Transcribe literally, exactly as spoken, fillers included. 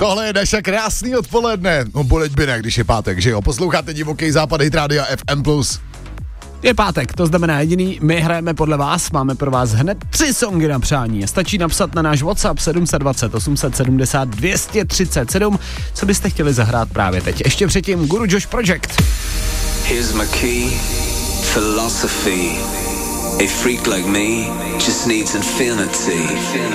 Tohle je naše krásný odpoledne. No boleť by ne, když je pátek, že jo? Posloucháte Divoký západ, Hit Radio F M plus. Je pátek, to znamená jediný, my hrajeme podle vás, máme pro vás hned tři songy na přání. Stačí napsat na náš WhatsApp sedm set dvacet, osm set sedmdesát, dvě stě třicet sedm, co byste chtěli zahrát právě teď. Ještě předtím Guru Josh Project. Here's my key, philosophy. A freak like me just needs infinity.